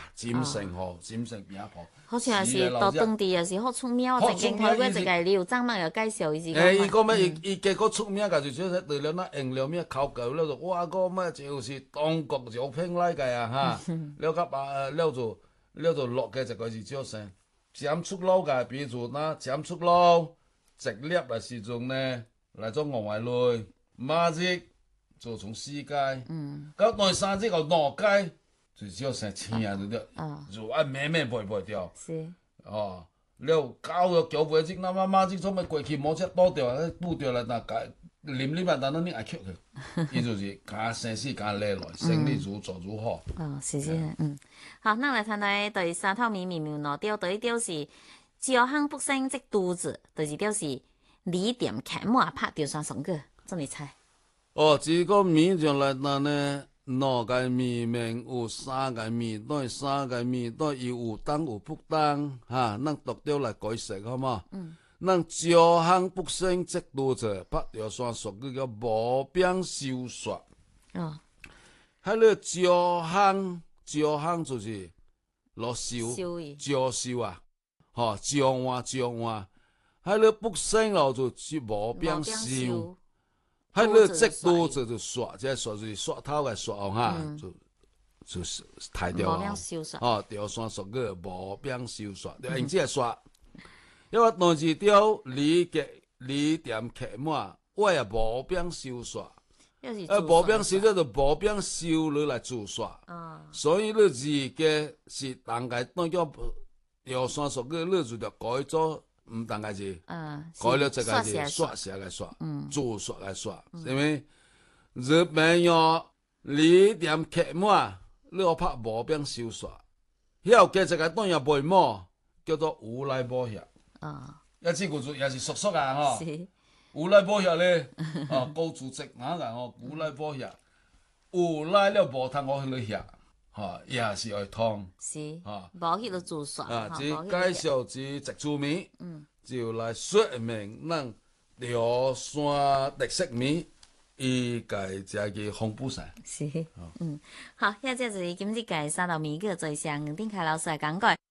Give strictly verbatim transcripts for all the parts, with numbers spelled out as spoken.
金城吼，金城边仔鋪。 好像也是到當地也是好出名，我曾經睇過一個廖張麥又介紹，伊是誒，伊講咩？伊伊結果出名，就是說對了那用了咩考究了就哇個咩就是中國藥品來個啊哈，了個把了就了就落嘅一個是叫啥？檢出爐個，比如那檢出爐直粒嘅時陣呢，嚟做外外類馬日就從世界，嗯，咁內三日個兩街就叫啥青啊，對不對？啊，就按慢慢背背掉。 是。 哦。了搞個橋背子，那媽媽子做咩過去摩擦倒掉啊？補掉啦，那解啉啉啊，但係你愛吸佢，伊就是加生死加累來，生意如做如好。 哦，是是，嗯。好，那來睇睇對三套米苗苗攞掉，對掉是招行不勝即肚子，就是掉是李店開幕拍掉上上個，真係猜。 哦，這個米上來那呢？兩個米面有三個米，對三個米對伊有當有不當，哈，咱獨條來解釋好嘛？嗯。咱招行不勝即肚子，拍條線屬於個無邊收煞。哦。喺個招行，招行就是攞收，招收啊，吼，招換招換。喺個不勝咯，就是無邊收。喺呢即肚子就刷，即係刷住刷頭嘅刷哈，就就是抬掉啊！哦，條線屬於無邊收刷，就用這刷。因為當時條李嘅李店客滿，我也無邊收刷，誒無邊收咗就無邊收落來做刷。所以呢字嘅是大概當叫條線屬於呢就就改咗。唔當個字，改了這個字，刷下來刷，做刷來刷，因為日本有李店客滿，你我拍無邊收刷，曉嘅這個當然背麼，叫做無賴保險。啊，一支古字也是熟熟啊，嗬。無賴保險咧，啊高組織哪個哦，無賴保險，無賴了無通我去你遐。哈，也是愛通， 是，哈，無去到做煞， 啊，只介紹只直租米，嗯，就來說明咱條山特色米，伊個只個紅布衫， 是，嗯，好，現在就是今日介三道米個最上丁凱老師來講解，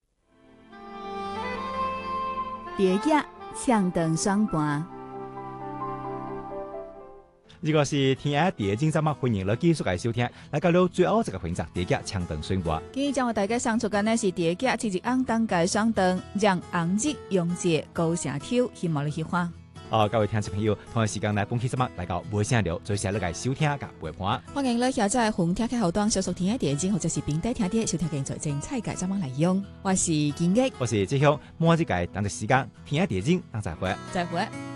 蝶葉向燈雙盤。 如果是聽下第一節節目，歡迎你繼續嚟收聽。嚟到了最後一個環節，第一槍燈宣佈。 今日將為大家送出嘅呢是第一節，七日紅燈介雙燈，讓紅日永結高聲跳，希望你喜歡。 哦，各位聽眾朋友，同一時間嚟本期節目嚟到無聲聊，最時嚟嚟收聽嘅陪伴。 歡迎你下載紅聽嘅後端，搜索聽下第一節或者是平底聽啲，收聽更多精彩嘅節目內容。我是建益， 我是志雄，每一節當嘅時間聽下第一節，當再會。 再會。